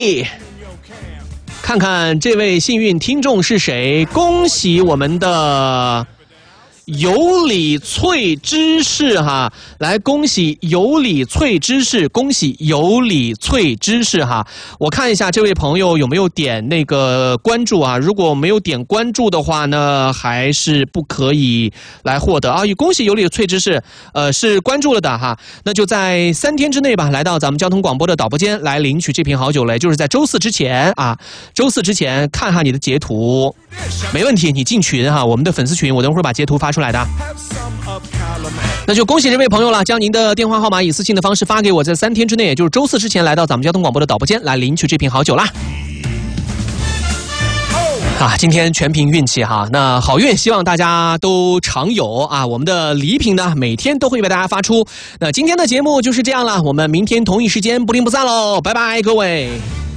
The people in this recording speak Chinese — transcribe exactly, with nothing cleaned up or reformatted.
看看这位幸运听众是谁？恭喜我们的有理翠芝士哈，来恭喜有理翠芝士，恭喜有理翠芝士哈！我看一下这位朋友有没有点那个关注啊？如果没有点关注的话呢，还是不可以来获得啊！恭喜有理翠芝士，呃，是关注了的哈，那就在三天之内吧，来到咱们交通广播的导播间来领取这瓶好酒嘞，就是在周四之前啊，周四之前看看你的截图，没问题，你进群哈，我们的粉丝群，我等会儿把截图发出来的。那就恭喜这位朋友了，将您的电话号码以私信的方式发给我，在三天之内，也就是周四之前来到咱们交通广播的导播间来领取这瓶好酒啦。啊，今天全凭运气哈，那好运希望大家都常有啊！我们的礼品呢，每天都会为大家发出。那今天的节目就是这样了，我们明天同一时间不听不散喽，拜拜，各位。